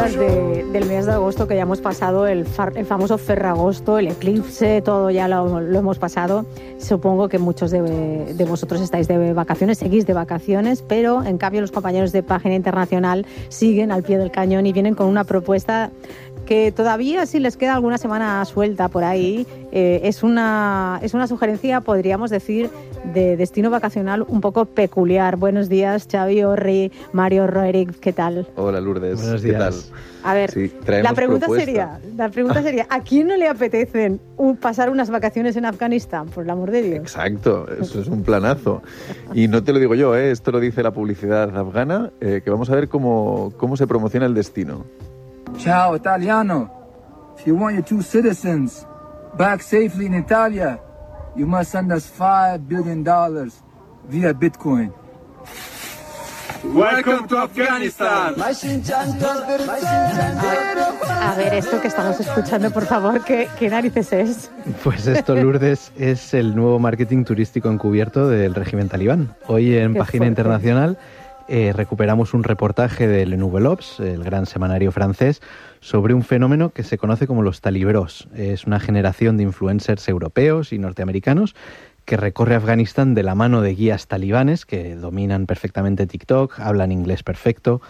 hablas del mes de agosto, que ya hemos pasado el famoso Ferragosto, el eclipse, todo ya lo hemos pasado. Supongo que muchos de vosotros estáis de vacaciones, seguís de vacaciones, pero en cambio los compañeros de Página Internacional siguen al pie del cañón y vienen con una propuesta que todavía, si les queda alguna semana suelta por ahí, es una sugerencia, podríamos decir, de destino vacacional un poco peculiar. Buenos días, Xavi Orri, Mario Roerich, ¿qué tal? Hola, Lourdes. Buenos ¿Qué días. tal? A ver, sí, la pregunta sería, ¿a quién no le apetecen pasar unas vacaciones en Afganistán, por el amor de Dios? Exacto, eso es un planazo. Y no te lo digo yo, esto lo dice la publicidad afgana, que vamos a ver cómo se promociona el destino. Ciao, Italiano. If you want your two citizens back safely in Italia, you must send us $5 billion via Bitcoin. Welcome to Afghanistan. A ver, esto que estamos escuchando, por favor, ¿qué narices es? Pues esto, Lourdes, es el nuevo marketing turístico encubierto del régimen talibán. Hoy en Página Internacional recuperamos un reportaje de Le Nouvel Obs, el gran semanario francés, sobre un fenómeno que se conoce como los talibros. Es una generación de influencers europeos y norteamericanos que recorre Afganistán de la mano de guías talibanes que dominan perfectamente TikTok, hablan inglés perfecto,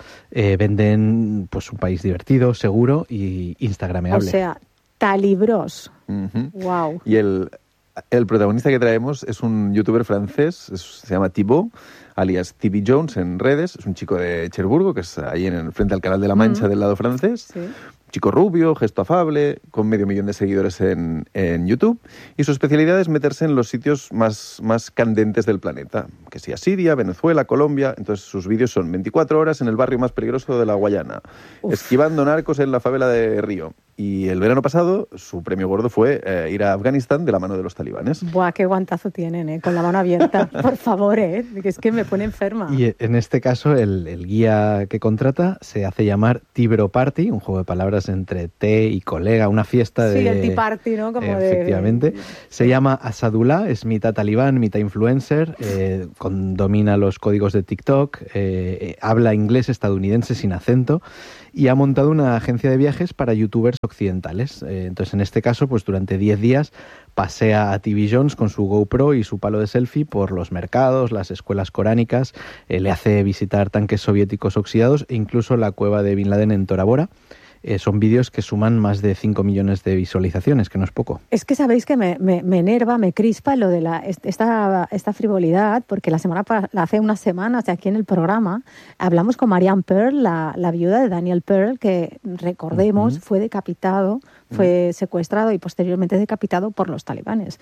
venden pues un país divertido, seguro y instagrameable. O sea, talibros. Uh-huh. Wow. Y el protagonista que traemos es un youtuber francés, se llama Thibaut, alias TV Jones en redes. Es un chico de Cherburgo, que es ahí frente al Canal de la Mancha del lado francés. Sí. Chico rubio, gesto afable, con 500.000 de seguidores en YouTube. Y su especialidad es meterse en los sitios más candentes del planeta. Que sea Siria, Venezuela, Colombia. Entonces sus vídeos son 24 horas en el barrio más peligroso de la Guayana. Uf. Esquivando narcos en la favela de Río. Y el verano pasado, su premio gordo fue ir a Afganistán de la mano de los talibanes. Buah, qué guantazo tienen, con la mano abierta. Por favor, que es que me pone enferma. Y en este caso, el guía que contrata se hace llamar Tibro Party, un juego de palabras entre té y colega, una fiesta de... Sí, el tea party, ¿no? Como efectivamente. Se llama Asadullah, es mitad talibán, mitad influencer, domina los códigos de TikTok, habla inglés estadounidense sin acento y ha montado una agencia de viajes para youtubers occidentales. Entonces, en este caso, pues durante 10 días pasea a TV Jones con su GoPro y su palo de selfie por los mercados, las escuelas coránicas, le hace visitar tanques soviéticos oxidados e incluso la cueva de Bin Laden en Tora Bora. Son vídeos que suman más de 5 millones de visualizaciones, que no es poco. Es que sabéis que me enerva, me crispa lo de esta frivolidad, porque hace unas semanas aquí en el programa hablamos con Marianne Pearl, la viuda de Daniel Pearl, que recordemos fue decapitado, fue secuestrado y posteriormente decapitado por los talibanes.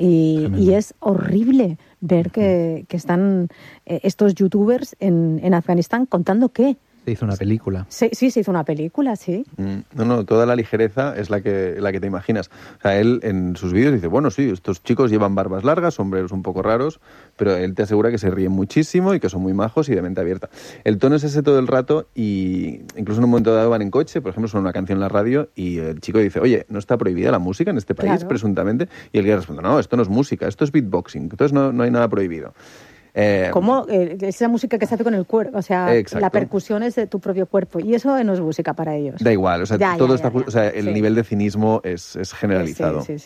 Y es horrible ver que están estos youtubers en Afganistán contando qué. Se hizo una película. Sí, se hizo una película, sí. No, toda la ligereza es la que te imaginas. O sea, él en sus vídeos dice, bueno, sí, estos chicos llevan barbas largas, sombreros un poco raros, pero él te asegura que se ríen muchísimo y que son muy majos y de mente abierta. El tono es ese todo el rato y incluso en un momento dado van en coche, por ejemplo, suena una canción en la radio y el chico dice, oye, ¿no está prohibida la música en este país, claro, presuntamente? Y el guía responde, no, esto no es música, esto es beatboxing, entonces no hay nada prohibido. ¿Cómo? Es la música que se hace con el cuerpo, o sea, exacto, la percusión es de tu propio cuerpo y eso no es música para ellos. Da igual, o sea, o sea, el nivel de cinismo es generalizado. Sí.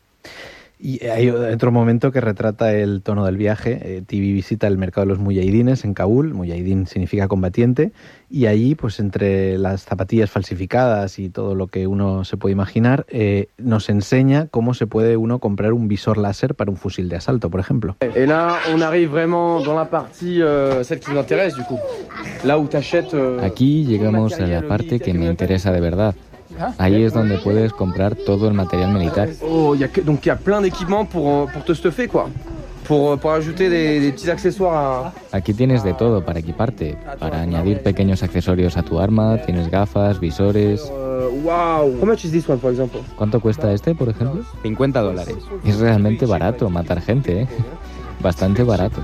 Y hay otro momento que retrata el tono del viaje. TV visita el mercado de los muyahidines en Kabul. Muyahidín significa combatiente. Y allí, pues entre las zapatillas falsificadas y todo lo que uno se puede imaginar, nos enseña cómo se puede uno comprar un visor láser para un fusil de asalto, por ejemplo. Et là, on arrive vraiment dans la partie celle qui nous intéresse du coup. Là où t'achètes. Aquí llegamos a la parte que me interesa de verdad. Ahí es donde puedes comprar todo el material militar. Donc il y a plein d'équipements pour te stuffer quoi. Pour ajouter des petits accessoires a... Aquí tienes de todo para equiparte, para añadir pequeños accesorios a tu arma, tienes gafas, visores... Wow. How much is this one, for example? ¿Cuánto cuesta este, por ejemplo? $50. Es realmente barato matar gente, ¿eh? Bastante barato.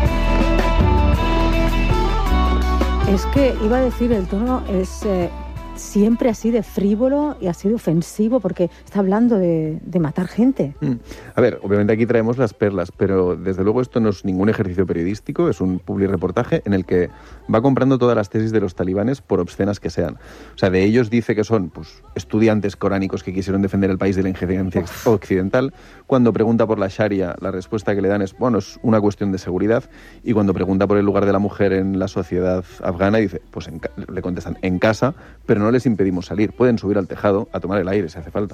Es que iba a decir, el tono es siempre así de frívolo y así de ofensivo, porque está hablando de matar gente. A ver, obviamente aquí traemos las perlas, pero desde luego esto no es ningún ejercicio periodístico, es un publireportaje en el que va comprando todas las tesis de los talibanes, por obscenas que sean. O sea, de ellos dice que son pues, estudiantes coránicos que quisieron defender el país de la injerencia occidental. Cuando pregunta por la Sharia, la respuesta que le dan es, bueno, es una cuestión de seguridad. Y cuando pregunta por el lugar de la mujer en la sociedad afgana, dice, pues le contestan, en casa, pero no les impedimos salir. Pueden subir al tejado a tomar el aire si hace falta.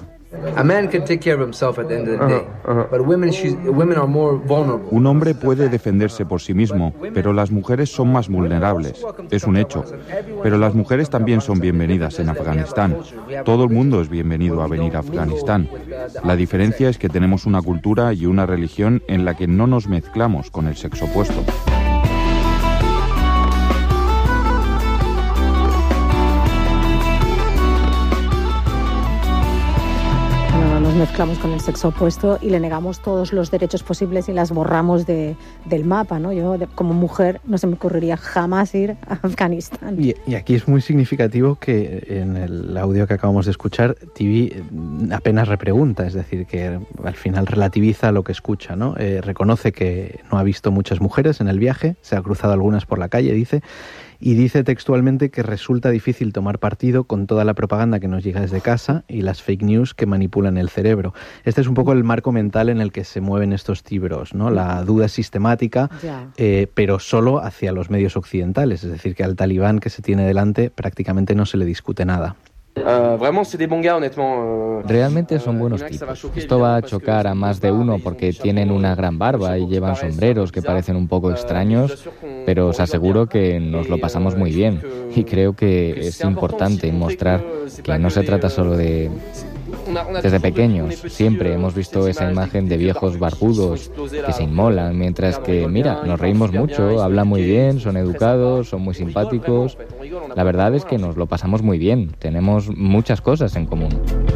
Un hombre puede defenderse por sí mismo, pero las mujeres son más vulnerables. Es un hecho. Pero las mujeres también son bienvenidas en Afganistán. Todo el mundo es bienvenido a venir a Afganistán. La diferencia es que tenemos una cultura y una religión en la que no nos mezclamos con el sexo opuesto. Mezclamos con el sexo opuesto y le negamos todos los derechos posibles y las borramos del mapa, ¿no? Yo, como mujer, no se me ocurriría jamás ir a Afganistán. Y aquí es muy significativo que en el audio que acabamos de escuchar, TV apenas repregunta, es decir, que al final relativiza lo que escucha, ¿no? Reconoce que no ha visto muchas mujeres en el viaje, se ha cruzado algunas por la calle, dice, y dice textualmente que resulta difícil tomar partido con toda la propaganda que nos llega desde casa y las fake news que manipulan el cerebro. Este es un poco el marco mental en el que se mueven estos tibros, ¿no? La duda es sistemática, pero solo hacia los medios occidentales, es decir, que al talibán que se tiene delante prácticamente no se le discute nada. Realmente son buenos tipos. Esto va a chocar a más de uno porque tienen una gran barba y llevan sombreros que parecen un poco extraños, pero os aseguro que nos lo pasamos muy bien. Y creo que es importante mostrar que no se trata solo de... Desde pequeños siempre hemos visto esa imagen de viejos barbudos que se inmolan, mientras que, mira, nos reímos mucho, hablan muy bien, son educados, son muy simpáticos. La verdad es que nos lo pasamos muy bien, tenemos muchas cosas en común.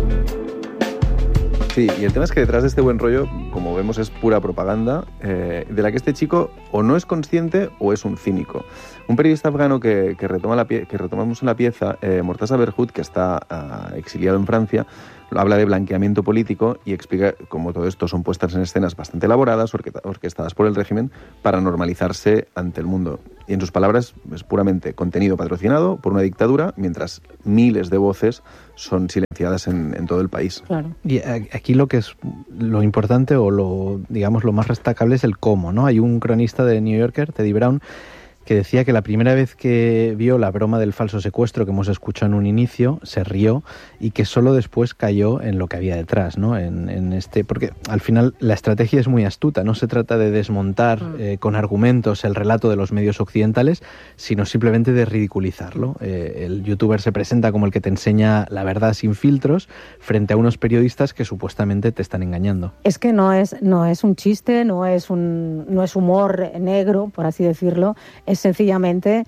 Sí, y el tema es que detrás de este buen rollo, como vemos, es pura propaganda, de la que este chico o no es consciente o es un cínico. Un periodista afgano que retomamos en la pieza, Mortaza Berhut, que está exiliado en Francia, habla de blanqueamiento político y explica cómo todo esto son puestas en escenas bastante elaboradas, orquestadas por el régimen, para normalizarse ante el mundo. Y en sus palabras es puramente contenido patrocinado por una dictadura, mientras miles de voces son silenciadas en todo el país. Claro. Y aquí lo que es lo importante o lo más destacable es el cómo, ¿no? Hay un cronista de New Yorker, Teddy Brown, que decía que la primera vez que vio la broma del falso secuestro que hemos escuchado en un inicio, se rió y que solo después cayó en lo que había detrás, ¿no? Porque al final la estrategia es muy astuta, no se trata de desmontar con argumentos el relato de los medios occidentales, sino simplemente de ridiculizarlo. El youtuber se presenta como el que te enseña la verdad sin filtros frente a unos periodistas que supuestamente te están engañando. Es que no es un chiste, no es humor negro, por así decirlo. Es sencillamente,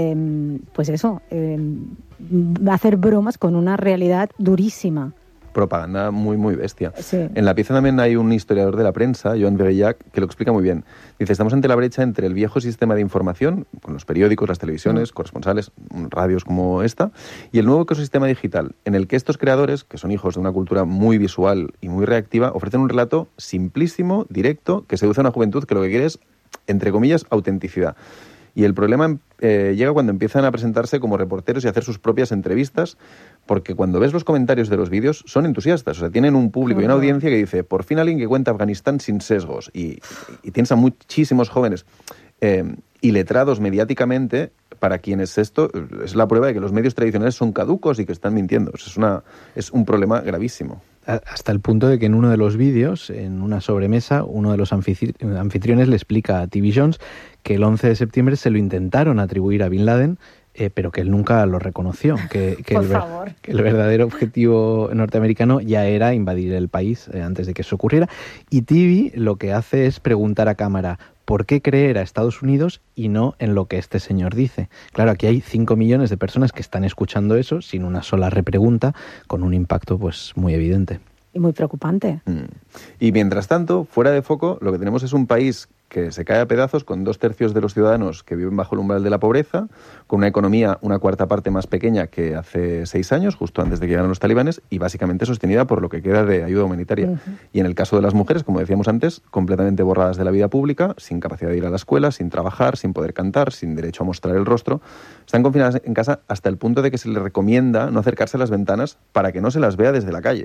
hacer bromas con una realidad durísima. Propaganda muy, muy bestia. Sí. En la pieza también hay un historiador de la prensa, Joan Verellac, que lo explica muy bien. Dice, estamos ante la brecha entre el viejo sistema de información, con los periódicos, las televisiones, corresponsales, radios como esta, y el nuevo ecosistema digital, en el que estos creadores, que son hijos de una cultura muy visual y muy reactiva, ofrecen un relato simplísimo, directo, que seduce a una juventud que lo que quiere es, entre comillas, autenticidad. Y el problema llega cuando empiezan a presentarse como reporteros y a hacer sus propias entrevistas, porque cuando ves los comentarios de los vídeos son entusiastas. O sea, tienen un público y una audiencia que dice, por fin alguien que cuenta Afganistán sin sesgos. Y tienes a muchísimos jóvenes y letrados mediáticamente, para quienes esto es la prueba de que los medios tradicionales son caducos y que están mintiendo. Es un problema gravísimo. Hasta el punto de que en uno de los vídeos, en una sobremesa, uno de los anfitriones le explica a TV Jones que el 11 de septiembre se lo intentaron atribuir a Bin Laden, pero que él nunca lo reconoció, que el verdadero objetivo norteamericano ya era invadir el país antes de que eso ocurriera. Y TV lo que hace es preguntar a cámara, ¿por qué creer a Estados Unidos y no en lo que este señor dice? Claro, aquí hay 5 millones de personas que están escuchando eso sin una sola repregunta, con un impacto pues muy evidente. Y muy preocupante. Y mientras tanto, fuera de foco, lo que tenemos es un país que se cae a pedazos, con 2/3 de los ciudadanos que viven bajo el umbral de la pobreza, con una economía una cuarta parte más pequeña que hace 6 años, justo antes de que llegaran los talibanes, y básicamente sostenida por lo que queda de ayuda humanitaria. Y en el caso de las mujeres, como decíamos antes, completamente borradas de la vida pública, sin capacidad de ir a la escuela, sin trabajar, sin poder cantar, sin derecho a mostrar el rostro. Están confinadas en casa hasta el punto de que se les recomienda no acercarse a las ventanas para que no se las vea desde la calle.